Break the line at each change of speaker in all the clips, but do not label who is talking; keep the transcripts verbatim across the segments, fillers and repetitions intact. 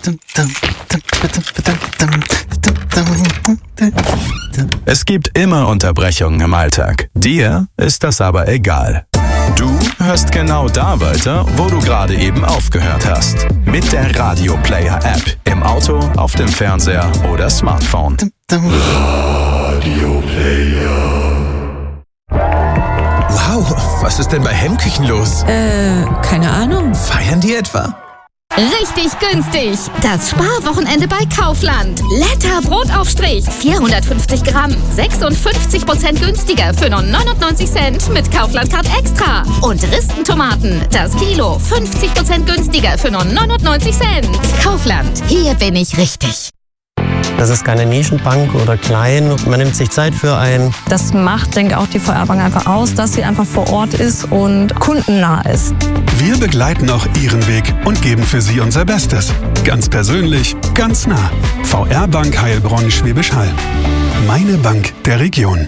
Es gibt immer Unterbrechungen im Alltag. Dir ist das aber egal. Du hörst genau da weiter, wo du gerade eben aufgehört hast. Mit der Radio Player App. Im Auto, auf dem Fernseher oder Smartphone.
Radio Player.
Wow, was ist denn bei Hemmküchen los?
Äh, keine Ahnung.
Feiern die etwa?
Richtig günstig. Das Sparwochenende bei Kaufland. Letter Brotaufstrich. vierhundertfünfzig Gramm. sechsundfünfzig Prozent günstiger für nur neunundneunzig Cent mit Kaufland Card Extra. Und Ristentomaten. Das Kilo. fünfzig Prozent günstiger für nur neunundneunzig Cent. Kaufland. Hier bin ich richtig.
Das ist keine Nischenbank oder klein. Man nimmt sich Zeit für einen.
Das macht, denke ich, auch die V R Bank einfach aus, dass sie einfach vor Ort ist und kundennah ist.
Wir begleiten auch Ihren Weg und geben für Sie unser Bestes. Ganz persönlich, ganz nah. V R Bank Heilbronn Schwäbisch Hall. Meine Bank der Region.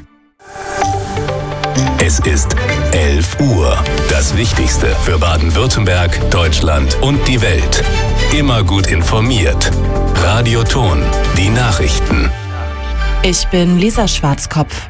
Es ist elf Uhr. Das Wichtigste für Baden-Württemberg, Deutschland und die Welt. Immer gut informiert. Radio Ton, die Nachrichten.
Ich bin Lisa Schwarzkopf.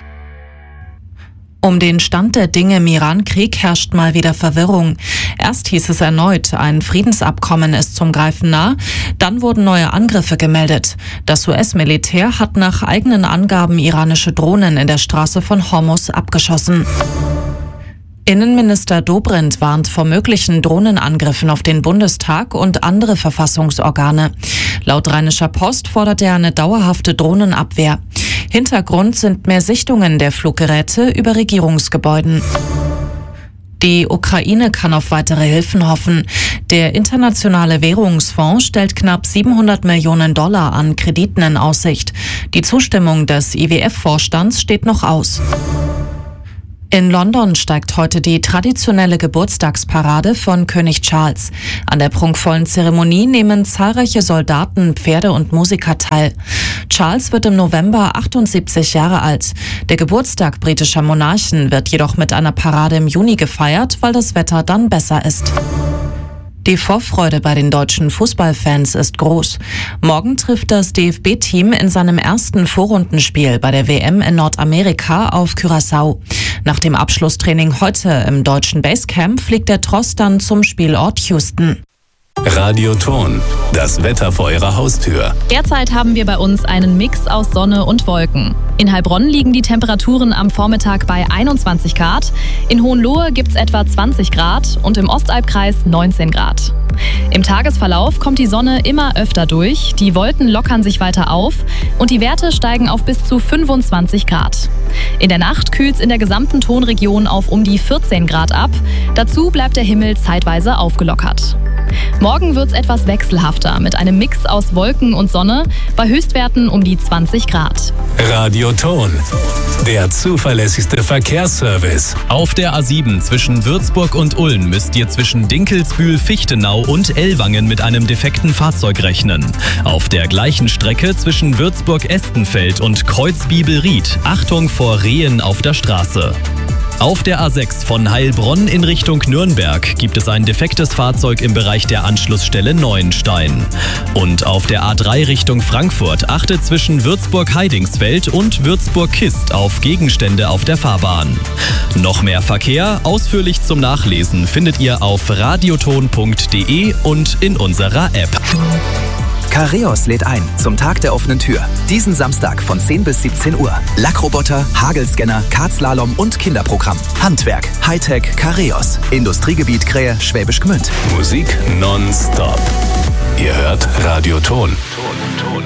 Um den Stand der Dinge im Iran-Krieg herrscht mal wieder Verwirrung. Erst hieß es erneut, ein Friedensabkommen ist zum Greifen nah. Dann wurden neue Angriffe gemeldet. Das U S-Militär hat nach eigenen Angaben iranische Drohnen in der Straße von Hormuz abgeschossen. Innenminister Dobrindt warnt vor möglichen Drohnenangriffen auf den Bundestag und andere Verfassungsorgane. Laut Rheinischer Post fordert er eine dauerhafte Drohnenabwehr. Hintergrund sind mehr Sichtungen der Fluggeräte über Regierungsgebäuden. Die Ukraine kann auf weitere Hilfen hoffen. Der Internationale Währungsfonds stellt knapp siebenhundert Millionen Dollar an Krediten in Aussicht. Die Zustimmung des I W F-Vorstands steht noch aus. In London steigt heute die traditionelle Geburtstagsparade von König Charles. An der prunkvollen Zeremonie nehmen zahlreiche Soldaten, Pferde und Musiker teil. Charles wird im November achtundsiebzig Jahre alt. Der Geburtstag britischer Monarchen wird jedoch mit einer Parade im Juni gefeiert, weil das Wetter dann besser ist. Die Vorfreude bei den deutschen Fußballfans ist groß. Morgen trifft das D F B-Team in seinem ersten Vorrundenspiel bei der W M in Nordamerika auf Curaçao. Nach dem Abschlusstraining heute im deutschen Basecamp fliegt der Tross dann zum Spielort Houston.
Radio Ton, das Wetter vor Ihrer Haustür.
Derzeit haben wir bei uns einen Mix aus Sonne und Wolken. In Heilbronn liegen die Temperaturen am Vormittag bei einundzwanzig Grad, in Hohenlohe gibt's etwa zwanzig Grad und im Ostalbkreis neunzehn Grad. Im Tagesverlauf kommt die Sonne immer öfter durch, die Wolken lockern sich weiter auf und die Werte steigen auf bis zu fünfundzwanzig Grad. In der Nacht kühlt's in der gesamten Tonregion auf um die vierzehn Grad ab. Dazu bleibt der Himmel zeitweise aufgelockert. Morgen wird's etwas wechselhafter mit einem Mix aus Wolken und Sonne bei Höchstwerten um die zwanzig Grad.
Radio Ton, der zuverlässigste Verkehrsservice.
Auf der A sieben zwischen Würzburg und Ulm müsst ihr zwischen Dinkelsbühl, Fichtenau und Ellwangen mit einem defekten Fahrzeug rechnen. Auf der gleichen Strecke zwischen Würzburg-Estenfeld und Kreuzbibelried Achtung vor Rehen auf der Straße. Auf der A sechs von Heilbronn in Richtung Nürnberg gibt es ein defektes Fahrzeug im Bereich der Anschlussstelle Neuenstein. Und auf der A drei Richtung Frankfurt achtet zwischen Würzburg-Heidingsfeld und Würzburg-Kist auf Gegenstände auf der Fahrbahn. Noch mehr Verkehr, ausführlich zum Nachlesen, findet ihr auf radioton punkt de und in unserer App.
Careos lädt ein zum Tag der offenen Tür. Diesen Samstag von zehn bis siebzehn Uhr. Lackroboter, Hagelscanner, Kartslalom und Kinderprogramm. Handwerk, Hightech, Careos. Industriegebiet Krähe, Schwäbisch Gmünd.
Musik nonstop. Ihr hört Radio Ton.